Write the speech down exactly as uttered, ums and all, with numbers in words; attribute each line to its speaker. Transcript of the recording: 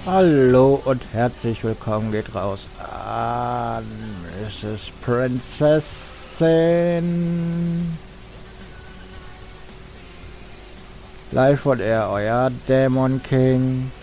Speaker 1: Hallo und herzlich willkommen geht raus an Misses Prinzessin. Live von Air, euer Dämon King.